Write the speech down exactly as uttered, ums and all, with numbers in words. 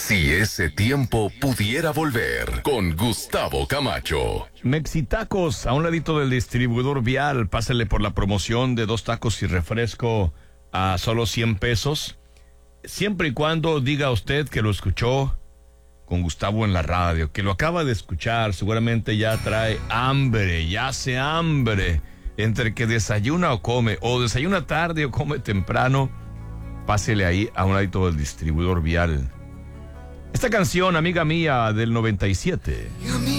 Si ese tiempo pudiera volver, con Gustavo Camacho. Mexitacos, a un ladito del distribuidor vial. Pásale por la promoción de dos tacos y refresco a solo cien pesos. Siempre y cuando diga usted que lo escuchó con Gustavo en la radio, que lo acaba de escuchar, seguramente ya trae hambre, ya hace hambre. Entre que desayuna o come, o desayuna tarde o come temprano, pásele ahí a un ladito del distribuidor vial. Esta canción, amiga mía, del noventa y siete.